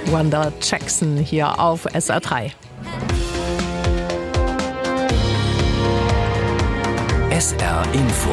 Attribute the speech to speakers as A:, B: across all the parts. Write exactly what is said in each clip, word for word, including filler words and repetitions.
A: Wanda Jackson hier auf S R drei.
B: S R Info.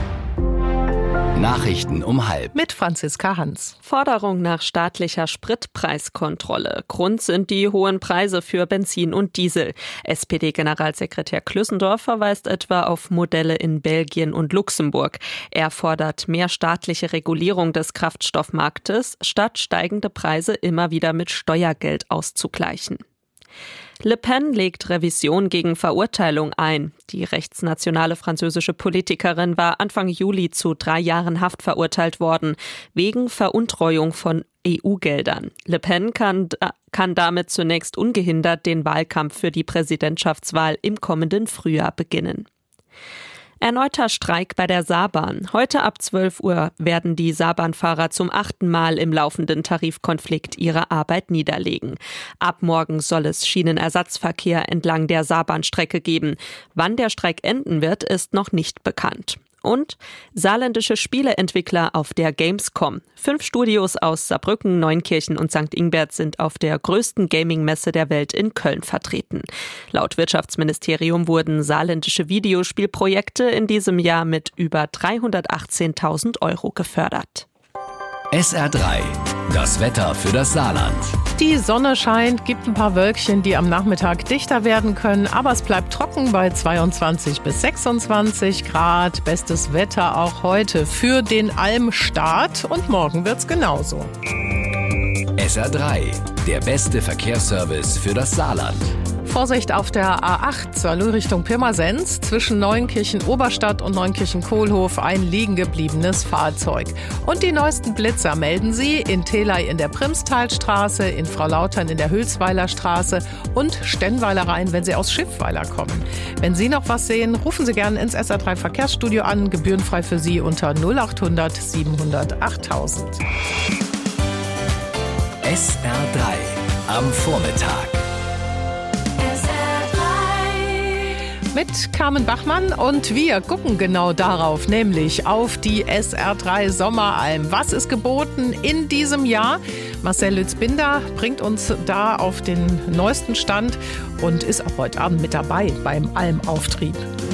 B: Nachrichten um halb.
A: Mit Franziska Hans.
C: Forderung nach staatlicher Spritpreiskontrolle. Grund sind die hohen Preise für Benzin und Diesel. S P D-Generalsekretär Klüssendorf verweist etwa auf Modelle in Belgien und Luxemburg. Er fordert mehr staatliche Regulierung des Kraftstoffmarktes, statt steigende Preise immer wieder mit Steuergeld auszugleichen. Le Pen legt Revision gegen Verurteilung ein. Die rechtsnationale französische Politikerin war Anfang Juli zu drei Jahren Haft verurteilt worden, wegen Veruntreuung von E U-Geldern. Le Pen kann, kann damit zunächst ungehindert den Wahlkampf für die Präsidentschaftswahl im kommenden Frühjahr beginnen. Erneuter Streik bei der Saarbahn. Heute ab zwölf Uhr werden die Saarbahnfahrer zum achten Mal im laufenden Tarifkonflikt ihre Arbeit niederlegen. Ab morgen soll es Schienenersatzverkehr entlang der Saarbahnstrecke geben. Wann der Streik enden wird, ist noch nicht bekannt. Und saarländische Spieleentwickler auf der Gamescom. Fünf Studios aus Saarbrücken, Neunkirchen und Sankt Ingbert sind auf der größten Gaming-Messe der Welt in Köln vertreten. Laut Wirtschaftsministerium wurden saarländische Videospielprojekte in diesem Jahr mit über dreihundertachtzehntausend Euro gefördert.
B: S R drei. Das Wetter für das Saarland.
A: Die Sonne scheint, gibt ein paar Wölkchen, die am Nachmittag dichter werden können, aber es bleibt trocken bei zweiundzwanzig bis sechsundzwanzig Grad. Bestes Wetter auch heute für den Almstart und morgen wird's genauso.
B: S R drei. Der beste Verkehrsservice für das Saarland.
A: Vorsicht auf der A acht Saarlouis Richtung Pirmasens. Zwischen Neunkirchen-Oberstadt und Neunkirchen-Kohlhof ein liegen gebliebenes Fahrzeug. Und die neuesten Blitzer melden Sie in Telei in der Primstalstraße, in Frau-Lautern in der Hülsweiler Straße und Stennweiler Rhein, wenn Sie aus Schiffweiler kommen. Wenn Sie noch was sehen, rufen Sie gerne ins S R drei Verkehrsstudio an, gebührenfrei für Sie unter null acht hundert siebenhundert achttausend.
B: S R drei am Vormittag.
A: Mit Carmen Bachmann und wir gucken genau darauf, nämlich auf die S R drei Sommeralm. Was ist geboten in diesem Jahr? Marcel Lütz-Binder bringt uns da auf den neuesten Stand und ist auch heute Abend mit dabei beim Almauftrieb.